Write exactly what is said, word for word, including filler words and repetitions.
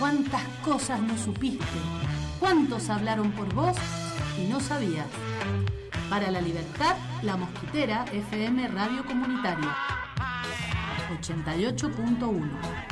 ¿Cuántas cosas no supiste? ¿Cuántos hablaron por vos y no sabías? Para la Libertad, La Mosquitera, F M Radio Comunitaria, ochenta y ocho punto uno.